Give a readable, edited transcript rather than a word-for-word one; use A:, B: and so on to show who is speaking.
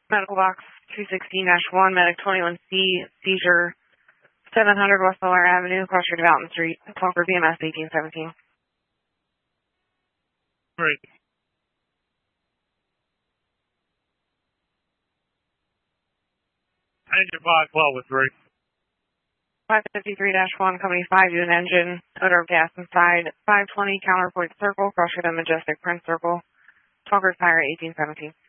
A: Medical box 216-1, medic 21C, seizure 700 West Delaware Avenue, cross street Mountain Street, call for BMS 1817.
B: Great. Engine 512 with 3.
A: 553-1, company 5, do an engine, odor of gas inside, 520 counterpoint circle, cross street Majestic Prince Circle, call for fire 1817.